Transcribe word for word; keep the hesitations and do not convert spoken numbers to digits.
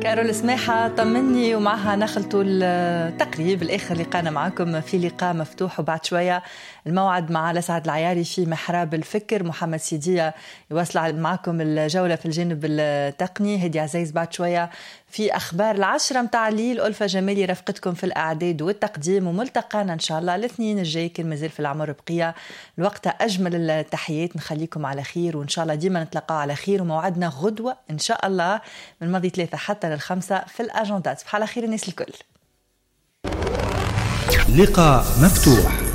كارول سماحة طمني ومعها نخلطوا التقريب الآخر لقانا معكم في لقاء مفتوح. وبعد شوية الموعد مع لسعد العياري في محراب الفكر. محمد سيدية يواصل معكم الجولة في الجانب التقني. هدي عزيز بعد شوية في أخبار العشرة متاع الليل. ألفة جمالي رفقتكم في الأعداد والتقديم، وملتقانا إن شاء الله الاثنين الجاي كان مازال في العمر بقية. الوقت أجمل التحيات، نخليكم على خير وإن شاء الله ديما نتلقاو على خير. وموعدنا غدوة إن شاء الله من ماضي ثلاثة حتى للخمسة في الأجندات. صباح على خير الناس الكل. لقاء مفتوح.